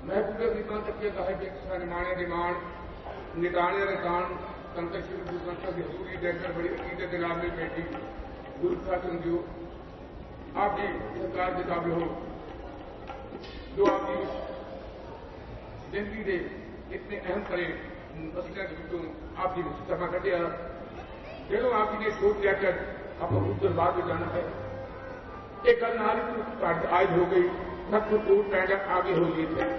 محبوب گیتاں تک یہ ہے کہ سنمانے ریمان نٹانے رکان تنتر شروع دوسرا کی حضوری دیکھر بڑی عقیدت دلال میں بیٹھی گرو صاحب سنگیو آپ کی سرکار کتابیں ہو جو آپ کی زندگی کے اتنے اہم کرے مسئلے کے آپ کی سفا کٹیا جب آپ نے سوچ لیا کہ آپ کو دربار میں جانا ہے ایک گل نال آج ہو گئی سب کو ٹوٹ پینڈ آگے ہو گئی تھے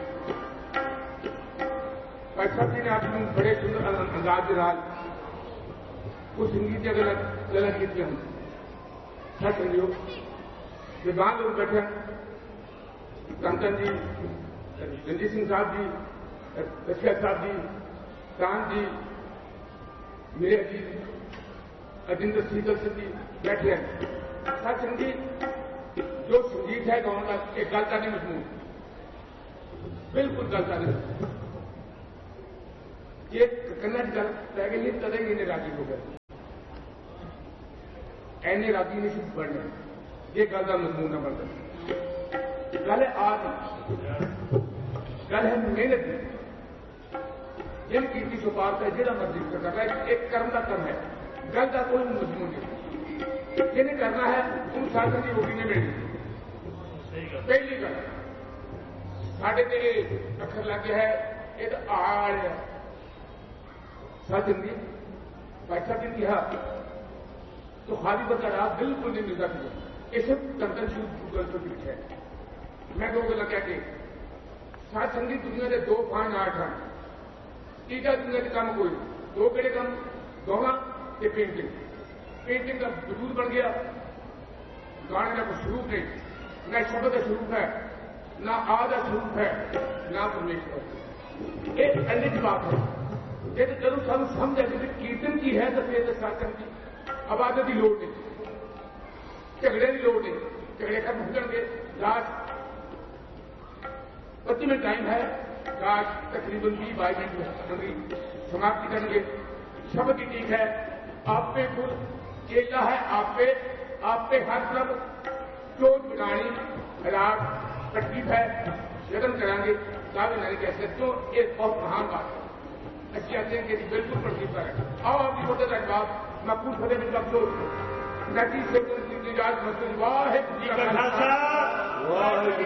پیسہ جی نے آپ کو بڑے سندر انداز کے رات کچھ سنگیت غلط کی ہم سچ سمجھو وان لوگ بیٹھے کنکن جی رنجیت سنگھ صاحب جی رشید صاحب جی کان جی میرے جی اجندر سیکل جی بیٹھے ہیں سچ سنگھی جو سنگیت ہے گاؤں کا ایک گل کا نہیں مضمون بالکل گل کا نہیں یہ کرنا گل رہ گئی کدے ہی راضی ہو گئے اینے راضی نہیں صرف بڑھنے یہ گل کا مضمون نہ بنتا گل ہے آج گل ہے محنت جن کی سفارت ہے جہاں مرضی کرنا ہے ایک کرم کا کم ہے گل کا کوئی مضمون نہیں جنہیں کرنا ہے ان ساتھ کی روٹی نہیں ملنی پہلی گل ساڈے تے اکھر لگ گیا ہے یہ تو آڑ ہے سچ ہندی پیسہ بھی کیا تو خالی بتا رہا بالکل نہیں ملتا تھا یہ صرف کنکن شروع گوگل پر پیچھے ہے میں دو گلا کہہ کے سچ سنگھی دنیا کے دو پانچ آٹھ ہیں تیجا دنیا کے کام کوئی دو کہڑے کام گانا یہ پینٹنگ کا وجود بن گیا گانے کا کوئی شروع نہیں نہ شبد کا شروع ہے نہ آ کا شروع ہے نہ پرمیشور ایک ایسی بات ہے جب جب سب سمجھ آئے کہ کیرتن کی ہے تو پھر ساتھ کی عبادت کی لوڑ نہیں جھگڑے کی لوڑ نہیں جھگڑے ختم ہو جائیں گے لاسٹ 25 منٹ ٹائم ہے لاسٹ تقریباً 20-22 منٹ سماپتی کریں گے شبد کی ٹھیک ہے آپ پہ پھول کیلا ہے آپ پہ ہر طرف چوٹ بنانی علاج تکلیف ہے یتن کریں گے دعوے نہیں کہہ سکتے تو ایک بہت مہان بات ہے اچھی آتے ہیں کہ بالکل پرتیبا ہے آؤ آپ کی مدد بات مقبول فتح میں افسوس نتی سے واحد